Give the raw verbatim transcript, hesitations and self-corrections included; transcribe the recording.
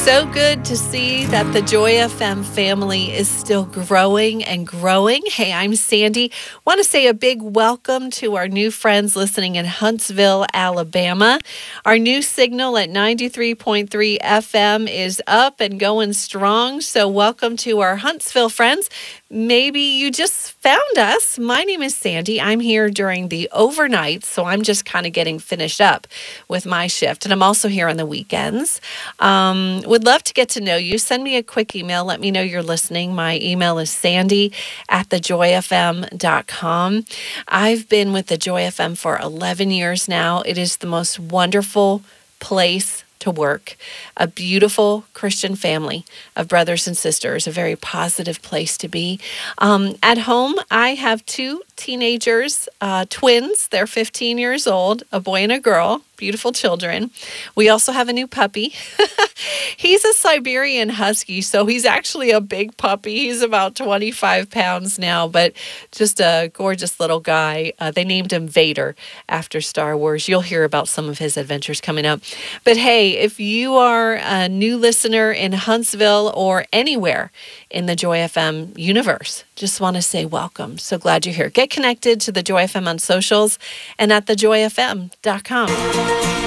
So good to see that the Joy F M family is still growing and growing. Hey, I'm Sandy. Want to say a big welcome to our new friends listening in Huntsville, Alabama. Our new signal at ninety-three point three F M is up and going strong. So welcome to our Huntsville friends. Maybe you just found us. My name is Sandy. I'm here during the overnight, so I'm just kind of getting finished up with my shift. And I'm also here on the weekends. Um, would love to get to know you. Send me a quick email. Let me know you're listening. My email is sandy at the joy f m dot com. I've been with the Joy F M for eleven years now. It is the most wonderful place to work. A beautiful Christian family of brothers and sisters, a very positive place to be. Um, at home, I have two teenagers, uh, twins. They're fifteen years old, a boy and a girl, beautiful children. We also have a new puppy. He's a Siberian Husky, so he's actually a big puppy. He's about twenty-five pounds now, but just a gorgeous little guy. Uh, they named him Vader after Star Wars. You'll hear about some of his adventures coming up. But hey, if you are a new listener in Huntsville or anywhere in the Joy F M universe, just want to say welcome. So glad you're here. Get connected to the Joy F M on socials and at the joy f m dot com.